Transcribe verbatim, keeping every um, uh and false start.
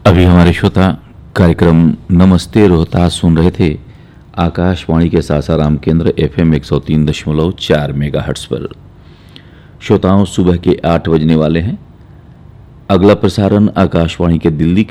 अभी हमारे श्रोता कार्यक्रम नमस्ते रोहतास सुन रहे थे आकाशवाणी के सासाराम केंद्र एफएम एक सौ तीन दशमलव चार मेगाहर्ट्ज पर। श्रोताओं, सुबह के आठ बजने वाले हैं। अगला प्रसारण आकाशवाणी के दिल्ली